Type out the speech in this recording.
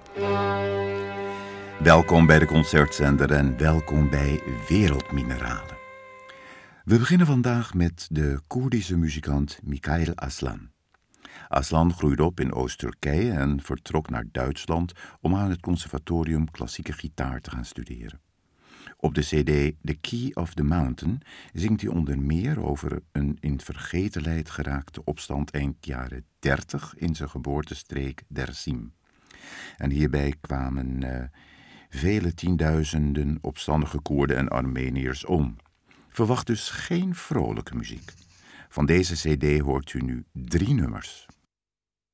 Welkom bij de Concertzender en welkom bij Wereldmineralen. We beginnen vandaag met de Koerdische muzikant Mikail Aslan. Aslan groeide op in Oost-Turkije en vertrok naar Duitsland om aan het conservatorium klassieke gitaar te gaan studeren. Op de cd The Key of the Mountain zingt hij onder meer over een in vergetelheid geraakte opstand eind jaren 30 in zijn geboortestreek Dersim. En hierbij kwamen vele tienduizenden opstandige Koerden en Armeniërs om. Verwacht dus geen vrolijke muziek. Van deze cd hoort u nu 3 nummers.